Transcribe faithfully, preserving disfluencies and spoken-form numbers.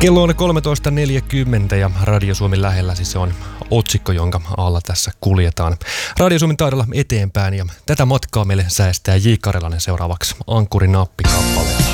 Kello on kolmetoista neljäkymmentä ja Radio Suomen lähellä siis se on otsikko, jonka alla tässä kuljetaan. Radio Suomen taidolla eteenpäin ja tätä matkaa meille säästää J. Karelainen seuraavaksi Ankkurin nappikappaleella.